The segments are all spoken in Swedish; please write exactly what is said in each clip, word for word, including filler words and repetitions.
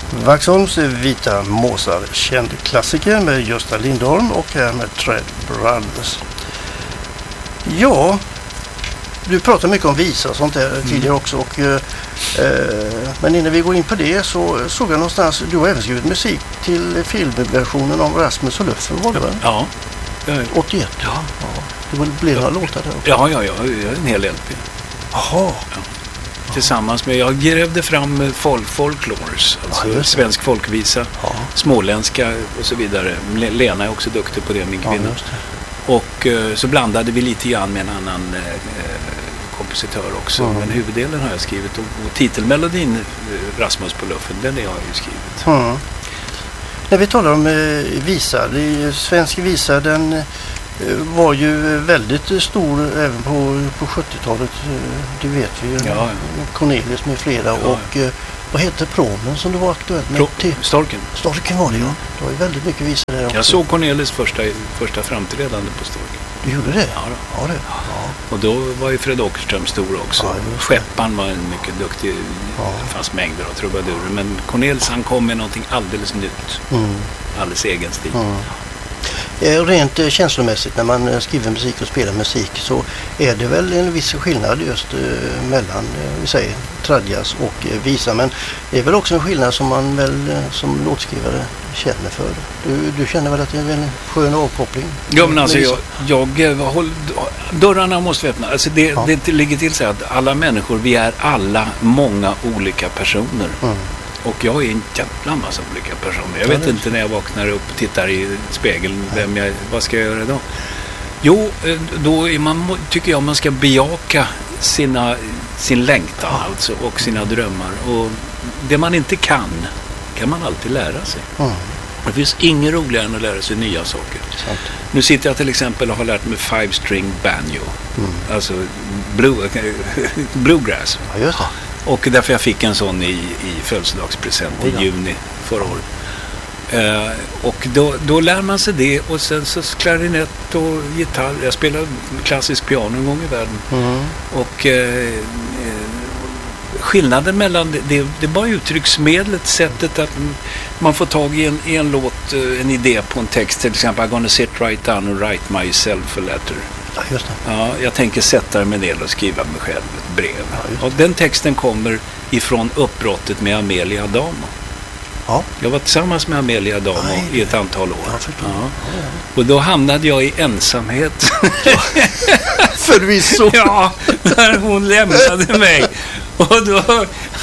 Vaxholms vita måsar, känd klassiker med Gösta Lindholm och här med Tread Brothers. Ja, du pratar mycket om visa och sånt där mm. tidigare också. Och, eh, men innan vi går in på det så såg jag någonstans, du har även skrivit musik till filmversionen av Rasmus och Löfven, var det väl? Ja. åttioett? Ja. ja. Det blev några låtar där också. Ja, ja, ja, en hel L P. Jaha. Ja. Tillsammans med, jag grävde fram folk, folklores, alltså ja, svensk folkvisa, ja. Småländska och så vidare. Lena är också duktig på det, min kvinna. Ja, och eh, så blandade vi lite grann med en annan eh, kompositör också. Mm. Men huvuddelen har jag skrivit och, och titelmelodin eh, Rasmus på Löfven, den är jag ju skrivit. Mm. När vi talar om eh, visa, det är, svensk visa, den eh, var ju väldigt stor även på, på sjuttiotalet, det vet vi ju. Ja. Cornelis med flera. Ja. Och eh, vad heter promen som det var aktuellt med? Pro- Storken. Storken var det, ja. Det var ju väldigt mycket visar där också. Jag såg Cornelis första, första framträdande på Storken. Du gjorde det? Ja, ja, det. Ja. Och då var ju Fred Åkerström stor också. Ja, Skeppan var en mycket duktig, ja. Fanns mängder av trubadurer. Men Cornelis, han kom med någonting alldeles nytt. Mm. Alldeles egen stil. Mm. Rent känslomässigt när man skriver musik och spelar musik så är det väl en viss skillnad just eh, mellan vi säger tradjazz och eh, visa, men det är väl också en skillnad som man väl eh, som låtskrivare känner för. Du, du känner väl att det är en skön avkoppling? Ja, men alltså jag, jag, jag håll, dörrarna måste vi öppna. Alltså det, ja. det ligger till så att alla människor, vi är alla många olika personer. Mm. Och jag är en jävla massa olika personer. Jag vet inte när jag vaknar upp och tittar i spegeln vem jag, vad ska jag göra då? Jo, då är man, tycker jag man ska bejaka sina, sin längtan alltså, och sina drömmar. Och det man inte kan, kan man alltid lära sig. Mm. Det finns inget roligare än att lära sig nya saker. Sant. Nu sitter jag till exempel och har lärt mig five string banjo. Mm. Alltså blue, bluegrass. Ja, just det. Och därför jag fick en sån i, i födelsedagspresent oh, ja. i juni förra året. Eh, och då, då lär man sig det. Och sen så klarinett och gitarr. Jag spelade klassisk piano en gång i världen. Mm. Och eh, skillnaden mellan det, det, det är bara uttrycksmedlet, sättet att man får tag i en, i en låt, en idé på en text. Till exempel, I'm gonna sit right down and write myself a letter. Ja, just det. Ja, jag tänker sätta mig ner och skriva mig själv ett brev. Ja, och den texten kommer ifrån uppbrottet med Amelia Adamo. Ja. Jag var tillsammans med Amelia Adamo Nej. i ett antal år. Ja, ja. Ja. Och då hamnade jag i ensamhet. Ja. Förvisso. Ja, när hon lämnade mig. Och då,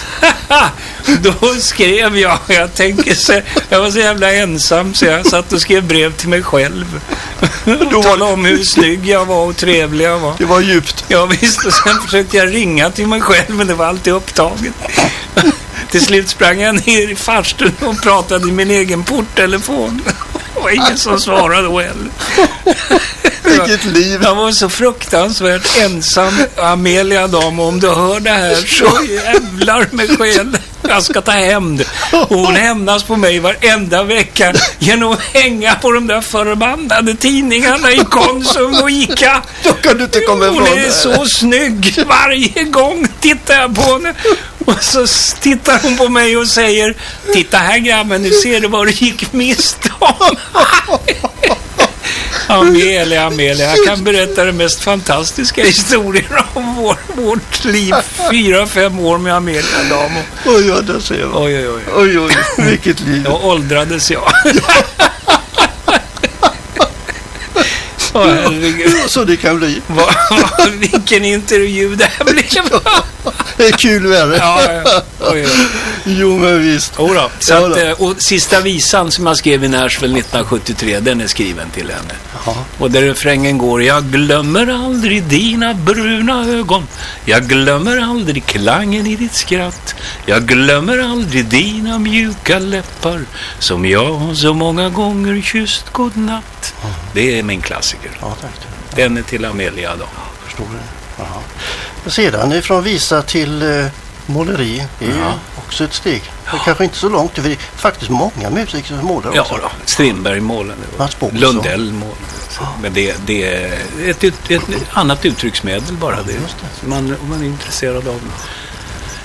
då skrev jag, jag tänker så, jag var så jävla ensam så jag satt och skrev brev till mig själv. Och talade om hur snygg jag var och trevlig jag var. Det var djupt. Ja visst, och sen försökte jag ringa till mig själv men det var alltid upptaget. Till slut sprang jag ner i farstun och pratade i min egen porttelefon. Det var ingen som svarade då heller. Vilket liv. Jag var så fruktansvärt ensam. Amelia Adamo, om du hör det här så jävlar med själ. Jag ska ta hem det. Och hon hämnas på mig varenda vecka genom att hänga på de där förbannade tidningarna i Konsum och Ica. Då kan du inte komma ifrån det. Hon är så snygg. Varje gång tittar jag på henne. Och så tittar hon på mig och säger: titta här grabben, nu ser du vad du gick miste om. Amelia, Amelia, jag kan berätta den mest fantastiska historien om vår, vårt liv. Fyra, fem år med Amelia Adamo. Oj, ja, där ser jag. Oj, oj, oj. Oj, oj, vilket liv. Då åldrades jag. Åh, herregud. Så det kan bli. Va, vilken intervju det här blev. Det är kul värre. Ja, ja. Oj, oj. Jo, men visst. Jo då. Så ja, att, och sista visan som jag skrev i Nashville nittonhundrasjuttiotre, den är skriven till henne. Jaha. Och där refrängen går: jag glömmer aldrig dina bruna ögon. Jag glömmer aldrig klangen i ditt skratt. Jag glömmer aldrig dina mjuka läppar som jag så många gånger kysst godnatt. Mm. Det är min klassiker. Ja, tack. Den är till Amelia då. Ja, förstår det. Jaha. Och sedan ifrån visa till eh, måleri är ja. också ett steg. Det är kanske inte så långt, det är faktiskt många musiker som målar ja, också. Ja, Strindberg målade. Lundell målade. Ja. Men det, det är ett, ett, ett annat uttrycksmedel bara. Ja, det. Det. Man, man är intresserad av det.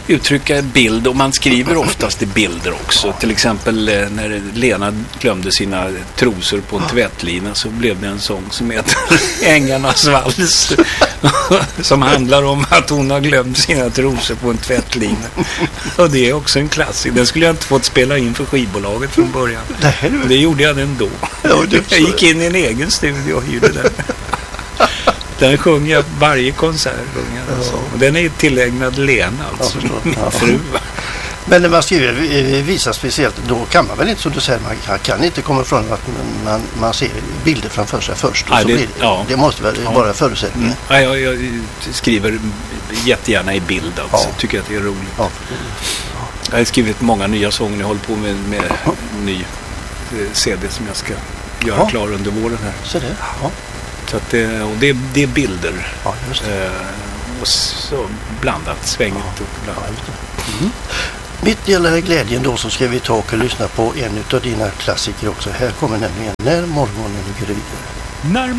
uttrycka bild, och man skriver oftast i bilder också. Till exempel eh, när Lena glömde sina trosor på en tvättlina, så blev det en sång som heter Ängarnas vals, som handlar om att hon har glömt sina trosor på en tvättlina. Och det är också en klassik. Den skulle jag inte fått spela in för skivbolaget från början. Det gjorde jag ändå. Jag gick in i en egen studio och hyrde den. Den sjunger jag varje konsert. Alltså. Och den är tillägnad Lena, alltså min ja. fru. Men när man skriver visa speciellt, då kan man väl inte, som du säger, man kan inte komma ifrån att man, man ser bilder framför sig först. Och ja, så det, blir det, ja. det måste väl ja. vara förutsättningen. Mm. Ja, jag, jag skriver jättegärna i bild, alltså. Ja. Tycker att det är roligt. Ja. Jag har skrivit många nya sånger. Jag håller på med, med ja. en ny C D som jag ska göra ja. klar under våren här. Så det, ja. Så att det, och det, det är bilder. Ja, just det. Eh, och så blandat, svängigt ja. och blandat. Ja, just det. Mm. Mitt i alla glädjen då så ska vi ta och lyssna på en av dina klassiker också. Här kommer nämligen När morgonen gryr. När